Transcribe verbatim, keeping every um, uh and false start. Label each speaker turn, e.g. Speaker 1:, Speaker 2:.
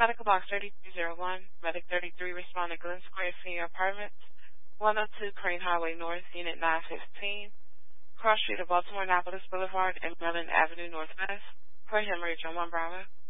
Speaker 1: Medical Box thirty-three oh one, Medic thirty-three responded Glen Square Senior Apartments, one oh two Crane Highway North, Unit nine fifteen, cross street of Baltimore Annapolis Boulevard and Maryland Avenue Northwest, for hemorrhage on one Bravo.